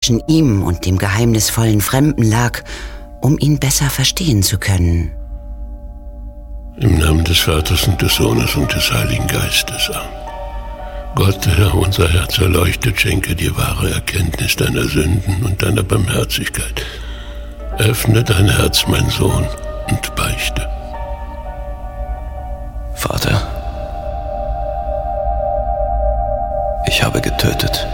zwischen ihm und dem geheimnisvollen Fremden lag, um ihn besser verstehen zu können. Im Namen des Vaters und des Sohnes und des Heiligen Geistes. Amen. Gott, Herr, unser Herz erleuchtet, schenke dir wahre Erkenntnis deiner Sünden und deiner Barmherzigkeit. Öffne dein Herz, mein Sohn, und beichte. Vater, ich habe getötet.